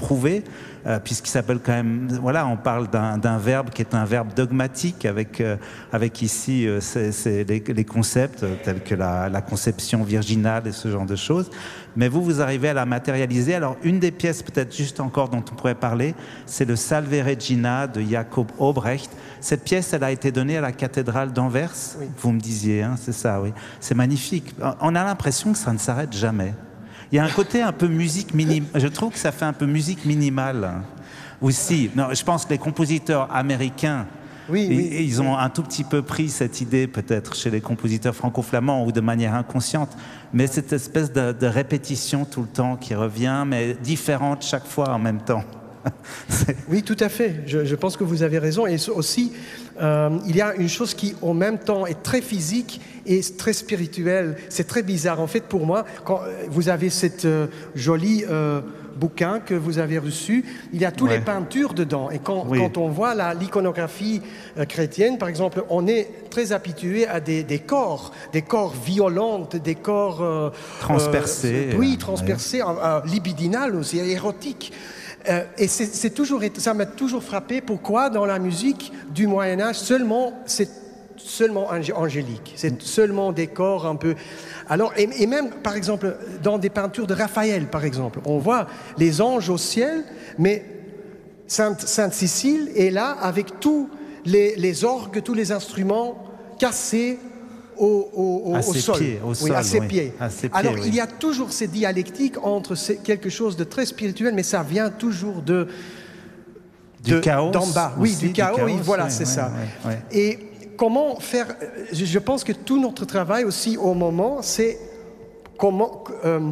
prouvé, puisqu'il s'appelle quand même, voilà, on parle d'un verbe qui est un verbe dogmatique avec ici les concepts tels que la conception virginale et ce genre de choses. Mais vous arrivez à la matérialiser. Alors, une des pièces peut-être juste encore dont on pourrait parler, c'est le Salve Regina de Jacob Obrecht. Cette pièce, elle a été donnée à la cathédrale d'Anvers, oui. Vous me disiez, hein, c'est ça, oui. C'est magnifique. On a l'impression que ça ne s'arrête jamais. Il y a un côté un peu musique minimale. Je trouve que ça fait un peu musique minimale aussi. Non, je pense que les compositeurs américains, ils ont un tout petit peu pris cette idée peut-être chez les compositeurs franco-flamands ou de manière inconsciente. Mais cette espèce de répétition tout le temps qui revient, mais différente chaque fois en même temps. Oui, tout à fait. Je pense que vous avez raison. Et aussi, il y a une chose qui, en même temps, est très physique et très spirituelle. C'est très bizarre. En fait, pour moi, quand vous avez cette jolie bouquin que vous avez reçu, il y a toutes les peintures dedans. Et quand on voit l'iconographie chrétienne, par exemple, on est très habitué à des corps violents, des corps transpercés. Transpercés, libidinales aussi, érotiques. Et ça m'a toujours frappé. Pourquoi dans la musique du Moyen-Âge c'est seulement angélique, c'est seulement des corps un peu. Alors, et même par exemple dans des peintures de Raphaël, par exemple, on voit les anges au ciel, mais Sainte Cécile est là avec tous les orgues, tous les instruments cassés au sol. À ses pieds. Alors, il y a toujours ces dialectiques entre quelque chose de très spirituel, mais ça vient toujours du chaos. D'en bas. Oui, du chaos, oui, voilà, c'est ça. Et comment faire... Je pense que tout notre travail aussi au moment, c'est comment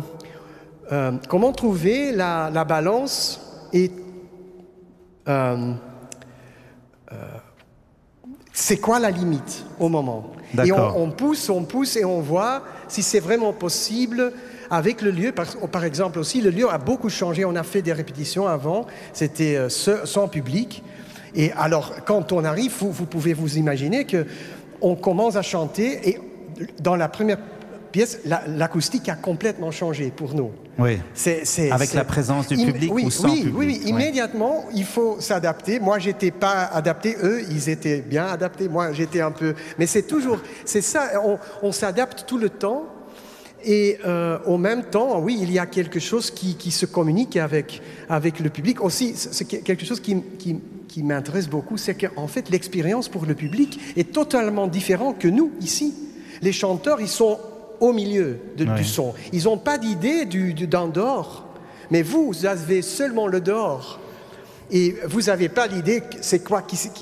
trouver la balance et... c'est quoi la limite au moment? Et on pousse et on voit si c'est vraiment possible avec le lieu. Par exemple aussi, le lieu a beaucoup changé. On a fait des répétitions avant, c'était sans public. Et alors, quand on arrive, vous pouvez vous imaginer qu'on commence à chanter et dans la première pièce, l'acoustique a complètement changé pour nous. Oui. Avec la présence du public ou sans public. Oui, immédiatement, il faut s'adapter. Moi, j'étais pas adapté. Eux, ils étaient bien adaptés. Moi, j'étais un peu... Mais c'est ça, on s'adapte tout le temps. Et en même temps, oui, il y a quelque chose qui se communique avec le public. Aussi, c'est quelque chose qui m'intéresse beaucoup, c'est qu'en fait, l'expérience pour le public est totalement différente que nous, ici. Les chanteurs, ils sont au milieu du son. Ils n'ont pas d'idée d'un dehors. Mais vous avez seulement le dehors. Et vous n'avez pas l'idée c'est quoi qui se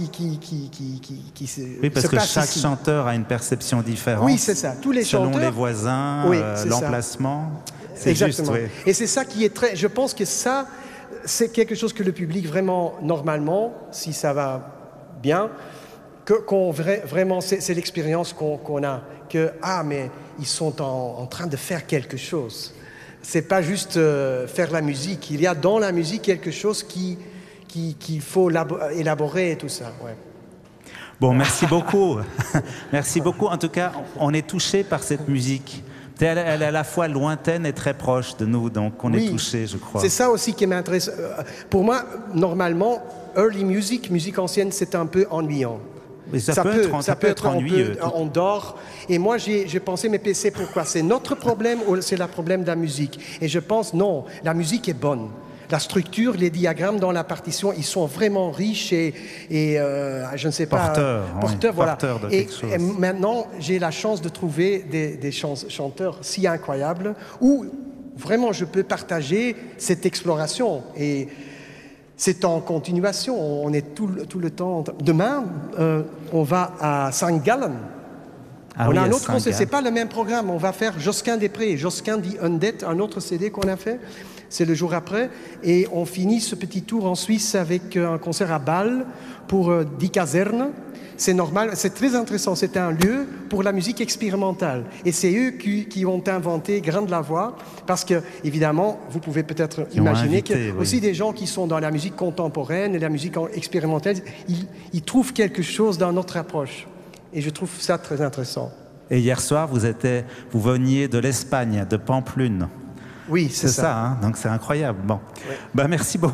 Oui, parce que chaque chanteur a une perception différente. Oui, c'est ça. Tous les chanteurs... Selon les voisins, l'emplacement. Exactement. Juste, et c'est ça qui est très... Je pense que ça, c'est quelque chose que le public, vraiment, normalement, si ça va bien... vraiment, c'est l'expérience qu'on a, mais ils sont en train de faire quelque chose. C'est pas juste faire la musique. Il y a dans la musique quelque chose qu'il faut élaborer et tout ça. Ouais. Bon, merci beaucoup. Merci beaucoup. En tout cas, on est touché par cette musique. Elle est à la fois lointaine et très proche de nous, donc on est touché, je crois. C'est ça aussi qui m'intéresse. Pour moi, normalement, early music ancienne, c'est un peu ennuyant. Mais ça peut être ennuyeux. On dort. Et moi, j'ai pensé, mais c'est pourquoi? C'est notre problème ou c'est le problème de la musique? Et je pense, non, la musique est bonne. La structure, les diagrammes dans la partition, ils sont vraiment riches et je ne sais pas... Porteurs, voilà. Porteurs de quelque chose. Et maintenant, j'ai la chance de trouver des chanteurs si incroyables où vraiment je peux partager cette exploration. Et c'est en continuation, on est tout le temps... Demain, on va à Saint-Gallen. On a un autre concert, c'est pas le même programme. On va faire Josquin des Prés, Josquin dit Undet, un autre CD qu'on a fait. C'est le jour après. Et on finit ce petit tour en Suisse avec un concert à Bâle pour Die Kaserne. C'est normal, c'est très intéressant. C'est un lieu pour la musique expérimentale. Et c'est eux qui ont inventé Grain de la Voix. Parce que, évidemment, vous pouvez peut-être imaginer qu'il y a aussi des gens qui sont dans la musique contemporaine et la musique expérimentale. Ils trouvent quelque chose dans notre approche. Et je trouve ça très intéressant. Et hier soir, vous veniez de l'Espagne, de Pamplune. Oui, c'est ça. Hein, donc c'est incroyable. Bon. Merci beaucoup.